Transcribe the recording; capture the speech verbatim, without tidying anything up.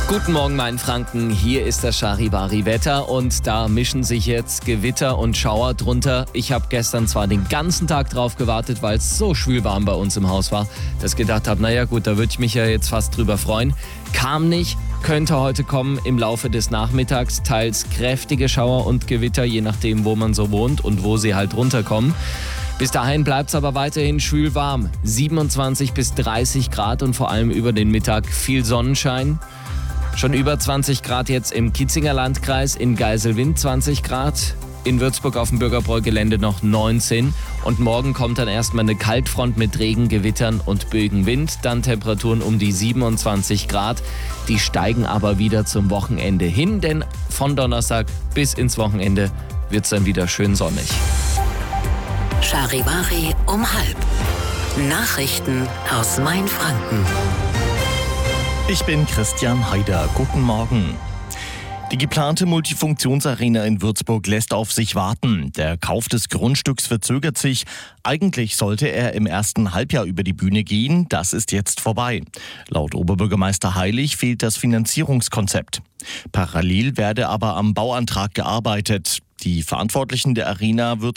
Guten Morgen, mein Franken. Hier ist das Charivari-Wetter und da mischen sich jetzt Gewitter und Schauer drunter. Ich habe gestern zwar den ganzen Tag drauf gewartet, weil es so schwül warm bei uns im Haus war, dass ich gedacht habe, naja gut, da würde ich mich ja jetzt fast drüber freuen. Kam nicht, könnte heute kommen im Laufe des Nachmittags. Teils kräftige Schauer und Gewitter, je nachdem, wo man so wohnt und wo sie halt runterkommen. Bis dahin bleibt es aber weiterhin schwül warm. siebenundzwanzig bis dreißig Grad und vor allem über den Mittag viel Sonnenschein. Schon über zwanzig Grad jetzt im Kitzinger Landkreis, in Geiselwind zwanzig Grad, in Würzburg auf dem Bürgerbräu-Gelände noch neunzehn. Und morgen kommt dann erstmal eine Kaltfront mit Regen, Gewittern und Bögenwind. Dann Temperaturen um die siebenundzwanzig Grad. Die steigen aber wieder zum Wochenende hin, denn von Donnerstag bis ins Wochenende wird es dann wieder schön sonnig. Charivari um halb. Nachrichten aus Mainfranken. Ich bin Christian Haider. Guten Morgen. Die geplante Multifunktionsarena in Würzburg lässt auf sich warten. Der Kauf des Grundstücks verzögert sich. Eigentlich sollte er im ersten Halbjahr über die Bühne gehen. Das ist jetzt vorbei. Laut Oberbürgermeister Heilig fehlt das Finanzierungskonzept. Parallel werde aber am Bauantrag gearbeitet. Die Verantwortlichen der Arena Würzburg